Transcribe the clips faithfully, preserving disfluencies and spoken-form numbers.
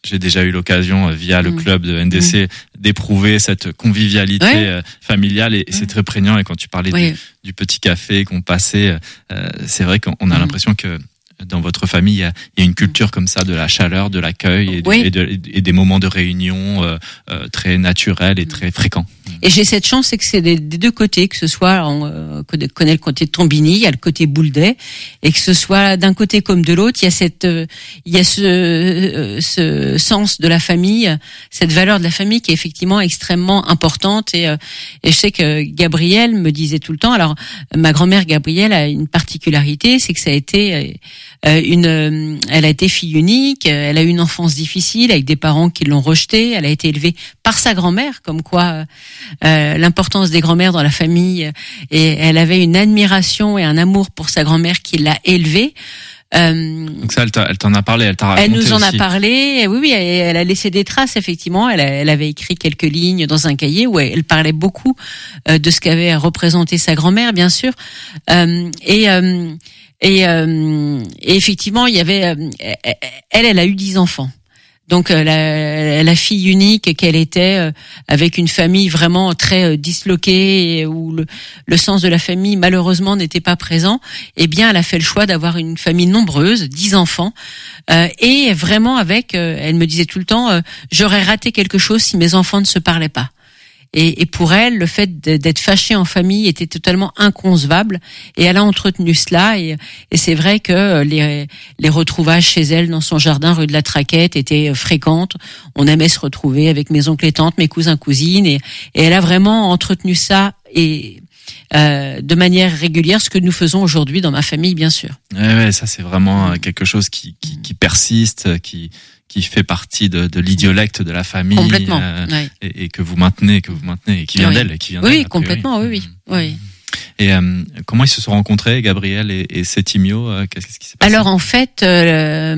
j'ai déjà eu l'occasion via le club de N D C mmh. d'éprouver cette convivialité ouais. familiale et, et c'est très prégnant. Et quand tu parlais oui. du, du petit café qu'on passait, euh, c'est vrai qu'on a mmh. l'impression que dans votre famille, il y a, il y a une culture comme ça de la chaleur, de l'accueil et, de, oui. et, de, et des moments de réunion euh, euh, très naturels et très fréquents. Et j'ai cette chance, c'est que c'est des, des deux côtés, que ce soit, on euh, connaît le côté de Tombini, il y a le côté Bouldet, et que ce soit d'un côté comme de l'autre, il y a cette, euh, il y a ce, euh, ce sens de la famille, cette valeur de la famille qui est effectivement extrêmement importante. Et, euh, et je sais que Gabrielle me disait tout le temps. Alors, ma grand-mère Gabrielle a une particularité, c'est que ça a été euh, une, euh, elle a été fille unique, elle a eu une enfance difficile avec des parents qui l'ont rejetée. Elle a été élevée par sa grand-mère, comme quoi. Euh, l'importance des grand-mères dans la famille, et elle avait une admiration et un amour pour sa grand-mère qui l'a élevée. Euh, Donc ça, elle, t'a, elle t'en a parlé, elle t'a raconté. Elle nous en aussi. a parlé. Oui, oui, elle, elle a laissé des traces effectivement. Elle, a, elle avait écrit quelques lignes dans un cahier où elle, elle parlait beaucoup euh, de ce qu'avait représenté sa grand-mère, bien sûr. Euh, et euh, et, euh, et effectivement, il y avait euh, elle, elle a eu dix enfants. Donc euh, la, la fille unique qu'elle était, euh, avec une famille vraiment très euh, disloquée, et où le, le sens de la famille malheureusement n'était pas présent, eh bien elle a fait le choix d'avoir une famille nombreuse, dix enfants, euh, et vraiment avec, euh, elle me disait tout le temps, euh, j'aurais raté quelque chose si mes enfants ne se parlaient pas. Et, et pour elle, le fait d'être fâchée en famille était totalement inconcevable. Et elle a entretenu cela. Et, et c'est vrai que les, les retrouvailles chez elle dans son jardin rue de la Traquette étaient fréquentes. On aimait se retrouver avec mes oncles et tantes, mes cousins, cousines. Et, et elle a vraiment entretenu ça et euh, de manière régulière, ce que nous faisons aujourd'hui dans ma famille, bien sûr. Ouais, ouais, ça c'est vraiment quelque chose qui, qui, qui persiste, qui qui fait partie de, de l'idiolecte de la famille. Complètement. Euh, ouais. et, et que vous maintenez, que vous maintenez, et qui vient oui. d'elle, et qui vient oui, d'elle. Oui, complètement, oui, oui, oui. Et euh, comment ils se sont rencontrés, Gabrielle et, et Sétimio? euh, Qu'est-ce qui s'est passé? Alors en fait, euh,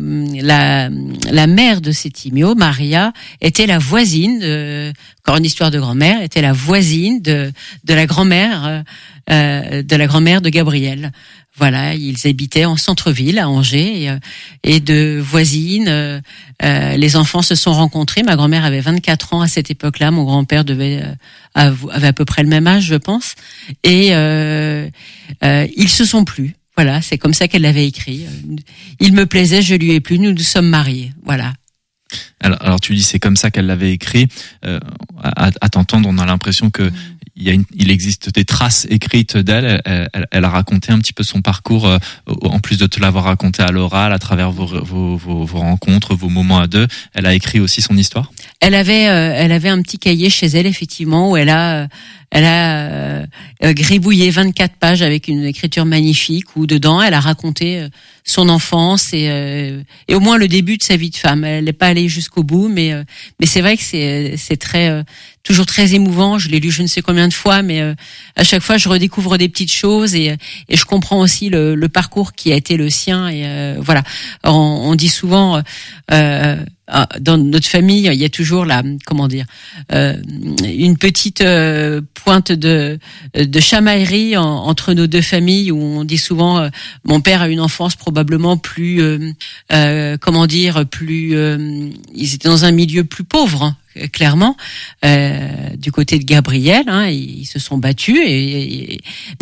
la la mère de Sétimio, Maria, était la voisine de, encore une histoire de grand-mère, était la voisine de de la grand-mère euh, de la grand-mère de Gabrielle. Voilà, ils habitaient en centre-ville à Angers et, et de voisines. Euh, euh, les enfants se sont rencontrés. Ma grand-mère avait vingt-quatre ans à cette époque-là. Mon grand-père devait euh, avait à peu près le même âge, je pense. Et euh, euh, ils se sont plu. Voilà, c'est comme ça qu'elle l'avait écrit. Il me plaisait, je lui ai plu. Nous nous sommes mariés. Voilà. Alors, alors tu dis c'est comme ça qu'elle l'avait écrit. Euh, à, à t'entendre, on a l'impression que il y a une, il existe des traces écrites d'elle. Elle, elle, elle a raconté un petit peu son parcours, euh, en plus de te l'avoir raconté à l'oral, à travers vos, vos, vos, vos rencontres, vos moments à deux. Elle a écrit aussi son histoire. Elle avait, euh, elle avait un petit cahier chez elle effectivement où elle a, euh, elle a euh, gribouillé vingt-quatre pages avec une écriture magnifique où dedans elle a raconté euh, son enfance et, euh, et au moins le début de sa vie de femme. Elle n'est pas allée jusqu'au bout, mais euh, mais c'est vrai que c'est c'est très euh, toujours très émouvant. Je l'ai lu je ne sais combien de fois, mais euh, à chaque fois je redécouvre des petites choses et et je comprends aussi le, le parcours qui a été le sien. Et euh, voilà, on, on dit souvent euh, dans notre famille, il y a toujours la comment dire euh, une petite euh, pointe de de chamaillerie en, entre nos deux familles où on dit souvent euh, mon père a une enfance probablement plus euh, euh, comment dire plus euh, ils étaient dans un milieu plus pauvre. Hein. Clairement, euh, du côté de Gabrielle, hein, ils se sont battus, et, et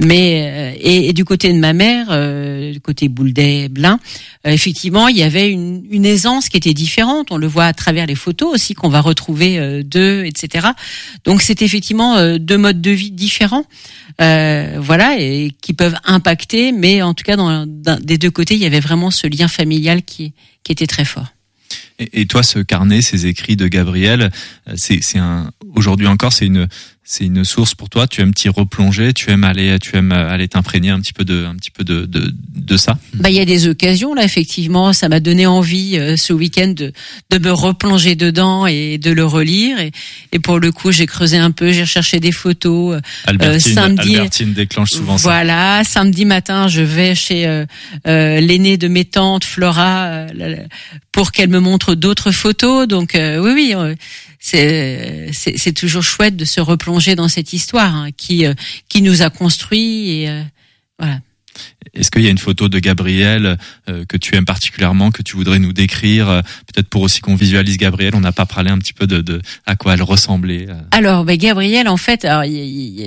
mais et, et du côté de ma mère, euh, du côté Bouldet-Blin, euh, effectivement, il y avait une, une aisance qui était différente. On le voit à travers les photos aussi qu'on va retrouver euh, d'eux, et cetera. Donc c'est effectivement euh, deux modes de vie différents, euh, voilà, et qui peuvent impacter. Mais en tout cas, dans, dans des deux côtés, il y avait vraiment ce lien familial qui qui était très fort. Et, et toi, ce carnet, ces écrits de Gabrielle, c'est, c'est un, aujourd'hui encore, c'est une, c'est une source pour toi. Tu aimes t'y replonger, tu aimes aller, tu aimes aller t'imprégner un petit peu de, un petit peu de, de, de ça. Bah, il y a des occasions là, effectivement, ça m'a donné envie euh, ce week-end de, de me replonger dedans et de le relire. Et, et pour le coup, j'ai creusé un peu, j'ai recherché des photos. Albertine, euh, samedi, Albertine déclenche souvent ça. Voilà, samedi matin, je vais chez euh, euh, l'aînée de mes tantes, Flora, euh, pour qu'elle me montre d'autres photos. Donc euh, oui, oui. Euh, C'est, c'est, c'est toujours chouette de se replonger dans cette histoire hein, qui, euh, qui nous a construit et euh, voilà. Est-ce qu'il y a une photo de Gabrielle euh, que tu aimes particulièrement, que tu voudrais nous décrire, euh, peut-être pour aussi qu'on visualise Gabrielle? On n'a pas parlé un petit peu de, de à quoi elle ressemblait. Euh. Alors, ben, Gabrielle, en fait, alors il y a,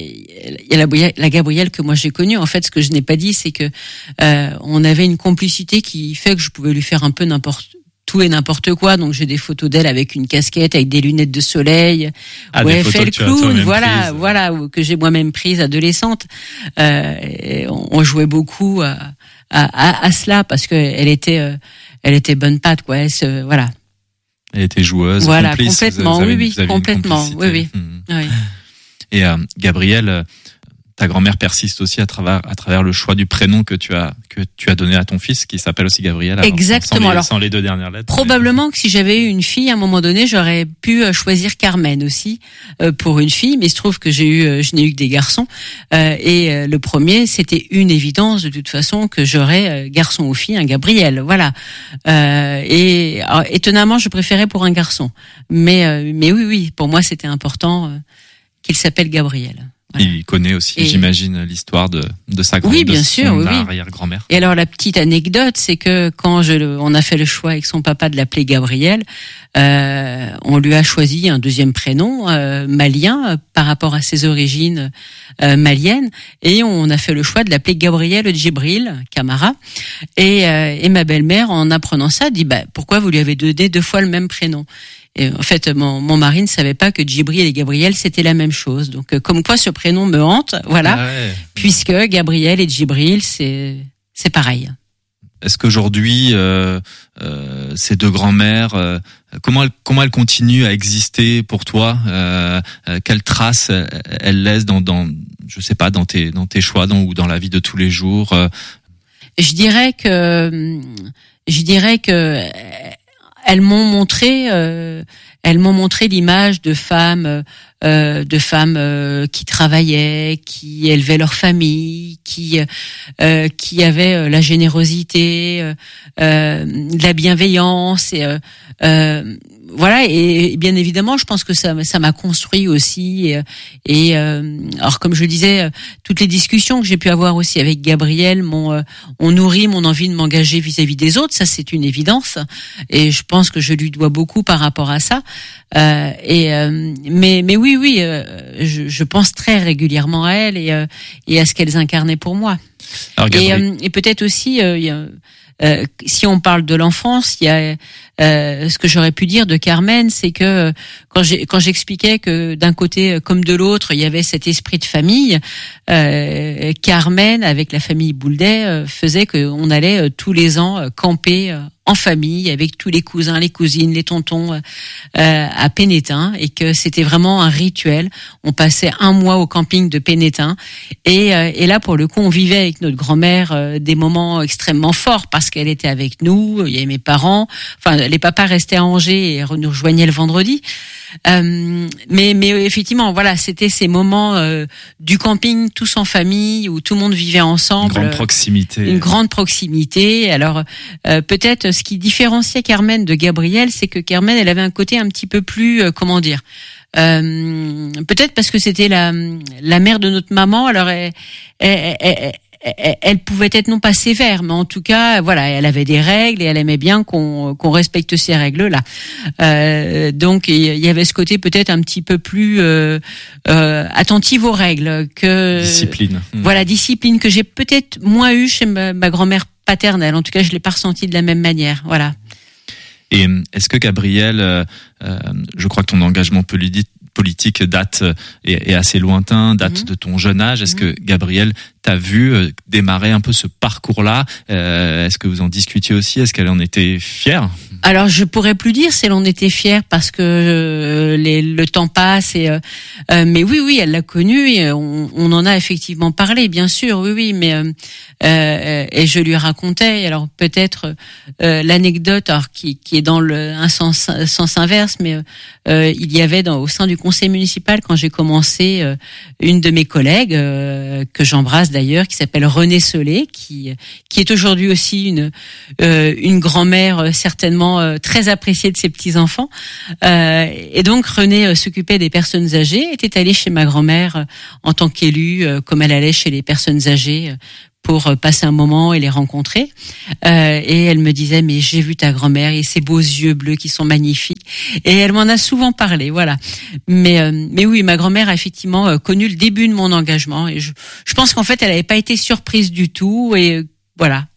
y a la, la Gabrielle que moi j'ai connue. En fait, ce que je n'ai pas dit, c'est que euh, on avait une complicité qui fait que je pouvais lui faire un peu n'importe tout et n'importe quoi. Donc j'ai des photos d'elle avec une casquette, avec des lunettes de soleil, ah, où elle fait le clown, voilà, prises. voilà, que j'ai moi-même prise adolescente. Euh, et on jouait beaucoup à, à, à, à cela parce que elle était, euh, elle était bonne patte, quoi. Elle se, voilà. Elle était joueuse, voilà, complice. Complètement, vous avez, oui, vous avez oui, complètement, oui, oui. Mmh. oui. Et euh, Gabrielle, ta grand-mère persiste aussi à travers à travers le choix du prénom que tu as que tu as donné à ton fils, qui s'appelle aussi Gabriel. Alors, exactement. Sans les, alors sans les deux dernières lettres. Probablement mais... que si j'avais eu une fille, à un moment donné, j'aurais pu choisir Carmen aussi euh, pour une fille. Mais il se trouve que j'ai eu, je n'ai eu que des garçons. Euh, et euh, le premier, c'était une évidence de toute façon que j'aurais euh, garçon ou fille, un Gabriel. Voilà. Euh, et alors, étonnamment, je préférais pour un garçon. Mais euh, mais oui, oui, pour moi, c'était important euh, qu'il s'appelle Gabriel. Voilà. Il connaît aussi, et j'imagine, l'histoire de, de sa grand-mère, oui, bien de sûr, son oui, arrière-grand-mère. Et alors, la petite anecdote, c'est que quand je, on a fait le choix avec son papa de l'appeler Gabriel, euh, on lui a choisi un deuxième prénom, euh, malien, euh, par rapport à ses origines euh, maliennes, et on a fait le choix de l'appeler Gabriel Djibril Camara. Et, euh, et ma belle-mère, en apprenant ça, dit, bah, pourquoi vous lui avez donné deux fois le même prénom? Et en fait, mon, mon mari ne savait pas que Djibril et Gabriel, c'était la même chose. Donc, euh, comme quoi ce prénom me hante, voilà, ah ouais. Puisque Gabriel et Djibril, c'est, c'est pareil. Est-ce qu'aujourd'hui, euh, euh, ces deux grands-mères, euh, comment elles, comment elles continuent à exister pour toi? euh, euh, Quelles traces elles laissent dans, dans, je sais pas, dans tes, dans tes choix, dans, ou dans la vie de tous les jours? euh... Je dirais que, je dirais que. Elles m'ont montré, euh, elles m'ont montré l'image de femmes, euh, de femmes euh, qui travaillaient, qui élevaient leur famille, qui euh, qui avaient la générosité, euh, de la bienveillance et euh, euh, voilà. Et bien évidemment, je pense que ça ça m'a construit aussi. Et, et euh, alors comme je le disais, toutes les discussions que j'ai pu avoir aussi avec Gabriel m'ont euh, ont nourri mon envie de m'engager vis-à-vis des autres. Ça, c'est une évidence. Et je pense que je lui dois beaucoup par rapport à ça. Euh, et euh, mais mais oui oui, euh, je, je pense très régulièrement à elles et euh, et à ce qu'elles incarnaient pour moi. Alors, et, euh, et peut-être aussi, euh, y a, euh, si on parle de l'enfance, il y a euh, ce que j'aurais pu dire de Carmen, c'est que quand j'ai quand j'expliquais que d'un côté comme de l'autre, il y avait cet esprit de famille. Euh, Carmen, avec la famille Bouldet, euh, faisait qu'on allait euh, tous les ans euh, camper euh, en famille avec tous les cousins, les cousines, les tontons euh, à Pénétin, et que c'était vraiment un rituel. On passait un mois au camping de Pénétin et, euh, et là pour le coup on vivait avec notre grand-mère euh, des moments extrêmement forts parce qu'elle était avec nous, il y avait mes parents, enfin les papas restaient à Angers et nous rejoignaient le vendredi. Euh, mais, mais effectivement, voilà, c'était ces moments euh, du camping, tous en famille, où tout le monde vivait ensemble. Une grande proximité. Une grande proximité. Alors, euh, peut-être ce qui différenciait Carmen de Gabriel, c'est que Carmen, elle avait un côté un petit peu plus, euh, comment dire, euh, peut-être parce que c'était la, la mère de notre maman. Alors, elle, elle, elle, elle, elle pouvait être non pas sévère, mais en tout cas, voilà, elle avait des règles et elle aimait bien qu'on, qu'on respecte ces règles-là. Euh, donc, il y avait ce côté peut-être un petit peu plus euh, euh, attentive aux règles que discipline. Voilà, discipline que j'ai peut-être moins eu chez ma, ma grand-mère paternelle. En tout cas, je l'ai pas ressenti de la même manière. Voilà. Et est-ce que Gabriel, euh, euh, je crois que ton engagement politique politique date est, est assez lointain, date mmh. de ton jeune âge. Est-ce mmh. que Gabriel t'a vu euh, démarrer un peu ce parcours-là? euh, Est-ce que vous en discutiez aussi? Est-ce qu'elle en était fière? Alors je pourrais plus dire si elle en était fière parce que euh, les, le temps passe et euh, euh, mais oui oui elle l'a connu et on, on en a effectivement parlé bien sûr oui oui mais euh, euh, et je lui racontais alors peut-être euh, l'anecdote alors qui qui est dans le un sens sens inverse mais euh, il y avait dans au sein du conseil municipal quand j'ai commencé euh, une de mes collègues euh, que j'embrasse d'ailleurs qui s'appelle Renée Solé qui qui est aujourd'hui aussi une euh, une grand-mère euh, certainement très appréciée de ses petits-enfants. Euh, et donc, Renée euh, s'occupait des personnes âgées, était allée chez ma grand-mère euh, en tant qu'élue, euh, comme elle allait chez les personnes âgées, euh, pour passer un moment et les rencontrer. Euh, et elle me disait, mais j'ai vu ta grand-mère et ses beaux yeux bleus qui sont magnifiques. Et elle m'en a souvent parlé, voilà. Mais euh, mais oui, ma grand-mère a effectivement euh, connu le début de mon engagement. Et je, je pense qu'en fait, elle n'avait pas été surprise du tout. Et euh, voilà.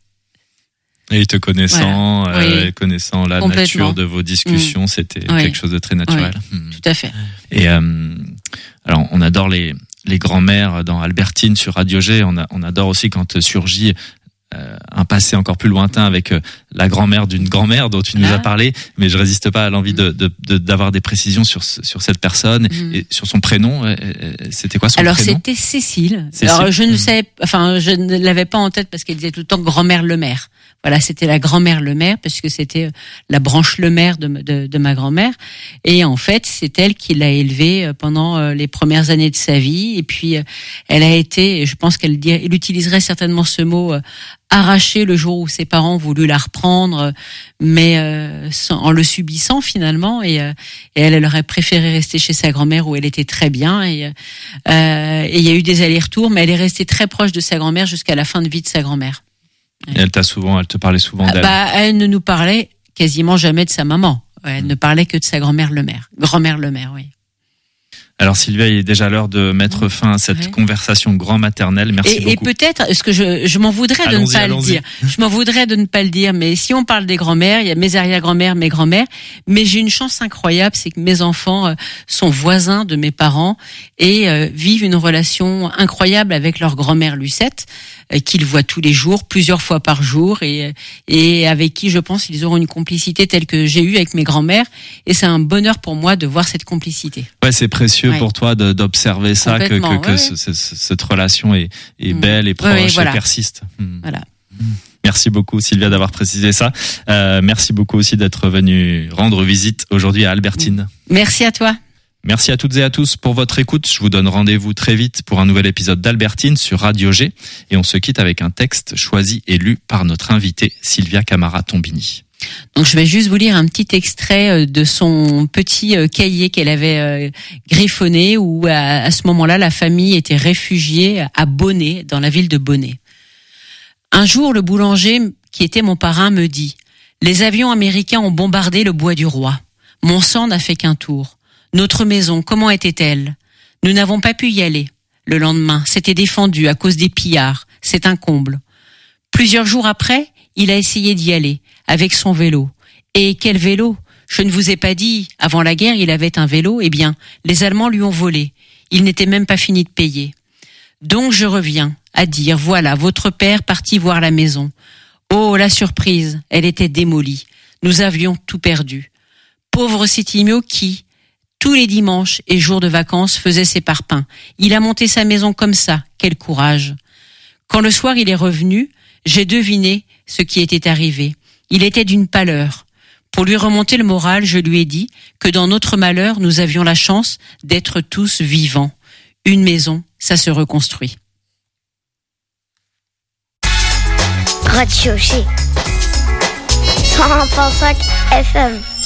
Et te connaissant, voilà. euh, oui. connaissant la nature de vos discussions, mmh. c'était oui. quelque chose de très naturel. Oui. Mmh. Tout à fait. Et euh, alors, on adore les les grands-mères dans Albertine sur Radio G. On, a, on adore aussi quand surgit euh, un passé encore plus lointain avec euh, la grand-mère d'une grand-mère dont tu nous ah. as parlé. Mais je résiste pas à l'envie mmh. de, de, de d'avoir des précisions sur sur cette personne mmh. et sur son prénom. C'était quoi son alors, prénom? Alors c'était Cécile. Cécile. Alors je ne mmh. sais, enfin je ne l'avais pas en tête parce qu'elle disait tout le temps grand-mère Lemaire. Voilà, c'était la grand-mère Lemaire parce que c'était la branche Lemaire de, de, de ma grand-mère. Et en fait, c'est elle qui l'a élevée pendant les premières années de sa vie. Et puis, elle a été, je pense qu'elle dit, elle utiliserait certainement ce mot, arrachée le jour où ses parents ont voulu la reprendre, mais euh, sans, en le subissant finalement. Et, euh, et elle, elle aurait préféré rester chez sa grand-mère où elle était très bien. Et euh, et il y a eu des allers-retours, mais elle est restée très proche de sa grand-mère jusqu'à la fin de vie de sa grand-mère. Et elle t'a souvent, elle te parlait souvent d'elle. Bah, elle ne nous parlait quasiment jamais de sa maman. Elle mmh. ne parlait que de sa grand-mère Lemaire. Grand-mère Lemaire, oui. Alors Sylvia, il est déjà l'heure de mettre mmh. fin à cette ouais. conversation grand-maternelle. Merci et, beaucoup. Et peut-être, ce que je, je m'en voudrais de allons-y, ne pas allons-y. le dire. Je m'en voudrais de ne pas le dire, mais si on parle des grand-mères, il y a mes arrière-grand-mères, mes grand-mères, mais j'ai une chance incroyable, c'est que mes enfants sont voisins de mes parents et euh, vivent une relation incroyable avec leur grand-mère Lucette, euh, qu'ils voient tous les jours, plusieurs fois par jour, et, et avec qui, je pense, ils auront une complicité telle que j'ai eue avec mes grand-mères, et c'est un bonheur pour moi de voir cette complicité. Ouais, c'est précieux. Ouais. Pour toi de, d'observer ça, que, que, que ouais. ce, ce, cette relation est, est mmh. belle et proche ouais, voilà. et persiste. Mmh. Voilà. Merci beaucoup Sylvia d'avoir précisé ça. Euh, merci beaucoup aussi d'être venue rendre visite aujourd'hui à Albertine. Merci à toi. Merci à toutes et à tous pour votre écoute. Je vous donne rendez-vous très vite pour un nouvel épisode d'Albertine sur Radio G. Et on se quitte avec un texte choisi et lu par notre invitée Sylvia Camara-Tombini. Donc je vais juste vous lire un petit extrait de son petit cahier qu'elle avait griffonné où à, à ce moment-là la famille était réfugiée à Bonnet, dans la ville de Bonnet. Un jour le boulanger qui était mon parrain me dit « Les avions américains ont bombardé le bois du roi. Mon sang n'a fait qu'un tour. Notre maison, comment était-elle? Nous n'avons pas pu y aller. Le lendemain, c'était défendu à cause des pillards. C'est un comble. Plusieurs jours après, il a essayé d'y aller, avec son vélo. Et quel vélo? Je ne vous ai pas dit, avant la guerre, il avait un vélo. Eh bien, les Allemands lui ont volé. Il n'était même pas fini de payer. Donc je reviens à dire, voilà, votre père parti voir la maison. Oh, la surprise, elle était démolie. Nous avions tout perdu. Pauvre Sitimio qui, tous les dimanches et jours de vacances, faisait ses parpaings. Il a monté sa maison comme ça. Quel courage. Quand le soir il est revenu, j'ai deviné ce qui était arrivé. Il était d'une pâleur. Pour lui remonter le moral, je lui ai dit que dans notre malheur, nous avions la chance d'être tous vivants. Une maison, ça se reconstruit. Radio G. cent un virgule cinq F M.